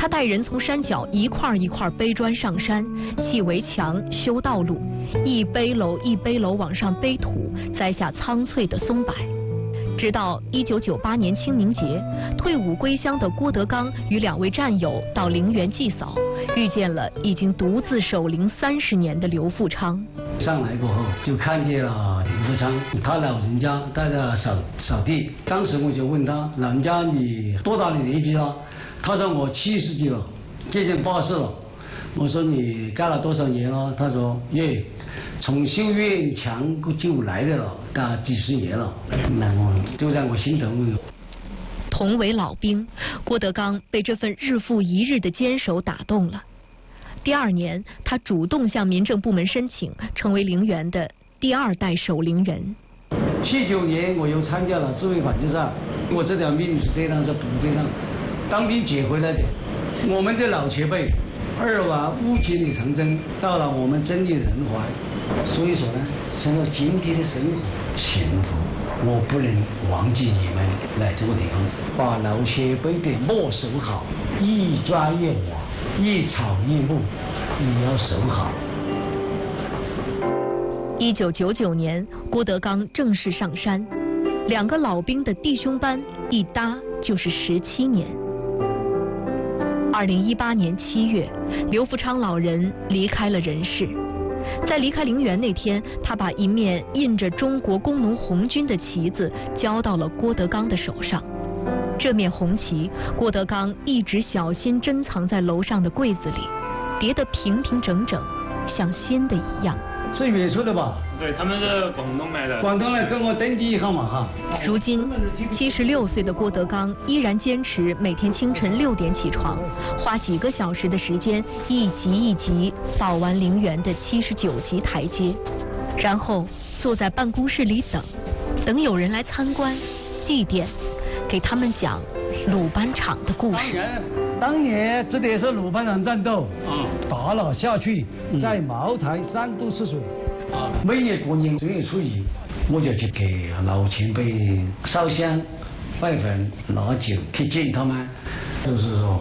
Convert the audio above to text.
他带人从山脚一块一块背砖上山，砌围墙、修道路，一背篓一背篓往上背土，栽下苍翠的松柏。直到1998年清明节，退伍归乡的郭德纲与2位战友到陵园祭扫，遇见了已经独自守陵30年的刘富昌。 上来过后就看见了刘富昌，他老人家在这扫地。当时我就问他，老人家你多大的年纪了？他说我70几了，接近80了。我说你干了多少年了？他说耶，从修院墙就来的了，干几10年了。那我就让我心疼。 同为老兵，郭德纲被这份日复一日的坚守打动了。第2年，他主动向民政部门申请，成为陵园的第2代守陵人。 79年，我又参加了自卫反击战，我这条命是这样，是部队上当兵捡回来的。我们的老前辈2往5千里长征，到了我们真的人怀。所以说呢，成了今天的生活前途，我不能忘记你们来这个地方，把老前辈的木守好，一砖一瓦，一草一木，你要守好。 1999年，郭德纲正式上山，2个老兵的弟兄班一搭就是17年。2018年7月，刘富昌老人离开了人世。在离开陵园那天，他把一面印着中国工农红军的旗子交到了郭德纲的手上。这面红旗，郭德纲一直小心珍藏在楼上的柜子里，叠得平平整整，像新的一样。 是远处的吧？ 对，他们是广东来的。 广东来跟我登记一号码哈。 如今76岁的郭德纲依然坚持每天清晨6点起床，花几个小时的时间，一级一级扫完陵园的79级台阶，然后坐在办公室里等有人来参观、祭奠，给他们讲鲁班场的故事。 当年这里是鲁班场战斗，打了下去，在茅台3度试水。每年过年正月初1，我就去给老前辈烧香、拜坟、拿酒去见他们，就是说